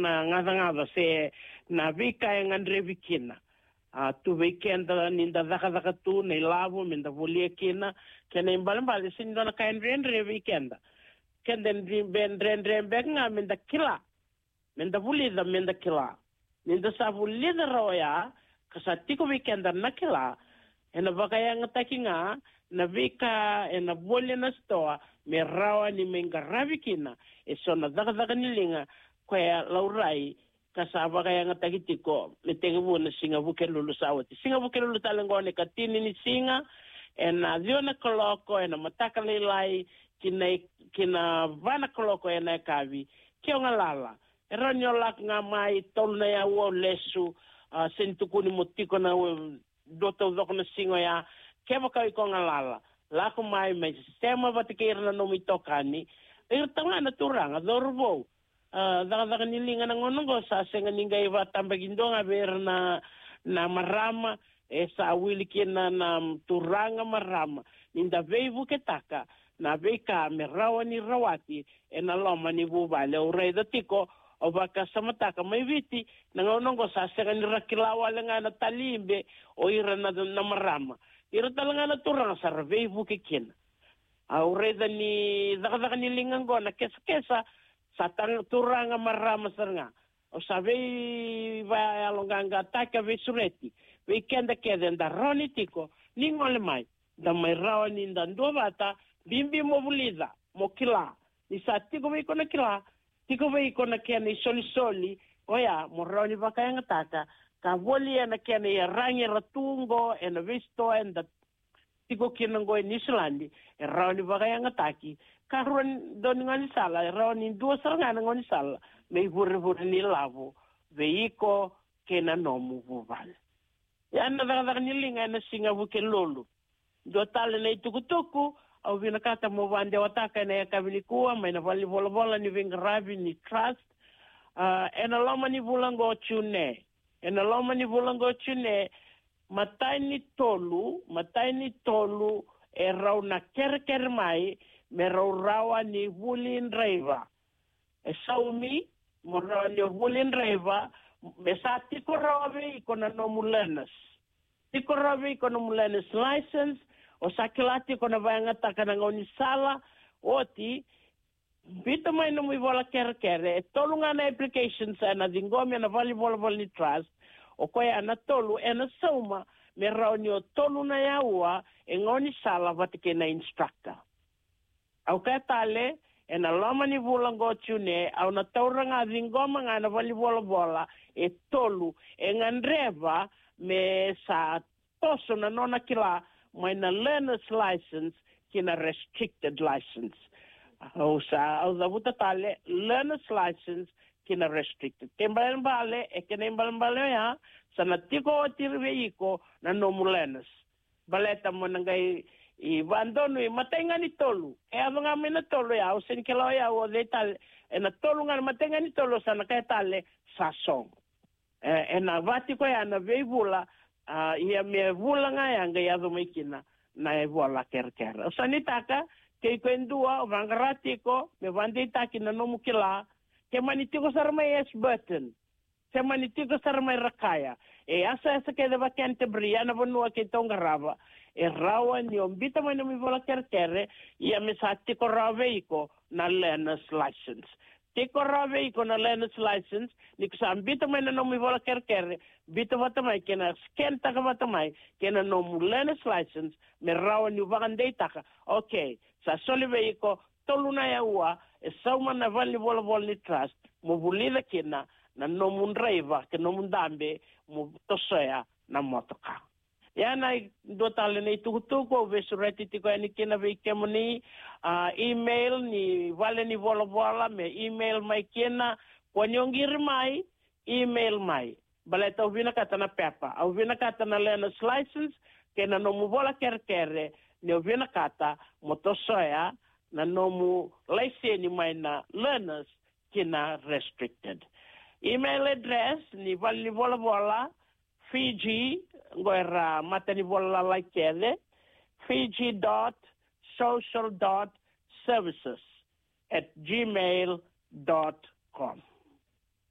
na ngada se na vika yang andre vikina tu weekenda ninda daka tu nei lavo minda volia kina kena imbal sin dona kain rendre weekenda kenden ben rendre benga minda kila minda vulida minda kila ninda sa vulida roya kasatiko weekenda na kila ena vakaya ngatakinga na vika ena volia na stoa me rawa ni menga ravikina sona daka nilinga kwa laurai kasaba kaya ngatakitiko letengu na singa bukelulu sawati singa bukelulu talengone katini ni singa ena diona koloko ena mataka lelai kina vana koloko ena kavi kio ngalala eronyo lak ngamai tolna ya wo lesu sentukuni motiko na doto dokna singa ya keba kai ko ngalala lako mai me sistema batikirna no mitokani irtanga na turanga dorbo daga nilinga ngonongo sa senga ninga iwa tambagindonga berna na marama sa wilikina na turanga marama ninda veivu ketaka na veka merawa ni rawati ena loma ni bubale ureda tiko obaka samataka mai viti na ngonongo sa senga ni rakilawa lenga na talimbe o ira na marama ira talanga na turanga sa veivu kekina ureda ni daga nilinga ngona kesa satang turanga marama seranga o sabe vai alonganga taka vesureti weekend keden da ronitiko ningole mai da mai rawani nda ndovata bimbi mobuliza mokila ni satiko ve kona kila tiko ve kona kene soli oya moroni vakanga taka ka volia na kene ya rangi ratungo en visto en da tiko kinango in Islandi rawani vakanga taki karuan don ngani sala rawani dua serangana ngani sala me vur ni lavo veiko kena nomu vuval ya na daga nilinga na singa buke lolo do tale na tukutuku au vina kata mo vande wataka na kabilikuwa maina vali vola ni vingravi ni trust ena loma ni vulango chune matai ni tolu e rau na kerker mai me rawa ni vulin raiva e saumi mo rawa ni vulin raiva me sa tiko rawe ikona no mulenas license o sakilati kona vanga takana ngoni sala oti bita mai no mi vola kerkere tolunga na applications na dingomi na volleyball ni trust o koya na tolu ena sauma me rawa ni tolu na yaua e ngoni sala vatike na instructor au katale ena loma ni vulango tune au na tauranga dingoma ngana vola e tolu e ngandreva me sa toso na nona kila maina learner's license kina restricted license au da vutatale learner's license kina restricted kembale e kena mbale ya sana tiko tirveiko na nomu learners baleta monangai I vandono I matenga ni tolu e avanga mena tolu ya o sen kelo ya o detal e na tolu ngal matenga ni tolu sana ka tale sa song e na vati ko ya na veivula ia me vula nga ya nga ya do mekina na e vola kerker o sanitaka ke ko endua o vangrati ko me vandita ki na no mukila ke manitiko sarma yes button ke manitiko sarma rakaya e asa ke de vakante briana vonua ke tongarava e rawa ni ombita mai no mi vola kerkere ia me sa tiko raveiko na learner's license. Tiko raveiko na learner's license ni kusa ambita mai no mi vola kerkere bita vata mai kena scan taka vata mai kena no mu learner's license me rawa ni vagandei taka. Okay, sa soli veiko toluna ya ua e sauma na vali vola ni trust mo vulida kena na no mu driver ke no mu dambe mo tosoya na motoka. Yana dotale nei tukutuku vesureti tiko ani kena veikemoni email ni vale ni vola me email mai kena kwanyongir mai email mai baleta uvina kata na pepa uvina kata na learner's license kena no mu vola kerkere ni uvina kata motosoya na no mu license mai na learners kena restricted email address ni vale ni vola Fiji ngoera matani vola laikele fiji.social.services@gmail.com